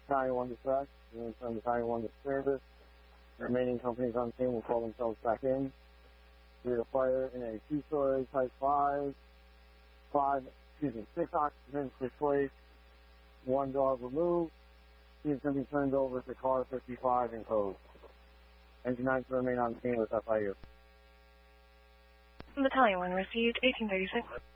Battalion 1 dispatch. We're going to send Battalion 1 to service. The remaining companies on scene will call themselves back in. We had a fire in a two-story type 6 occupants displaced, 1 dog removed. He's going to be turned over to car 55 in code. Engine 9 to remain on scene with FIU. Battalion 1 received 1836.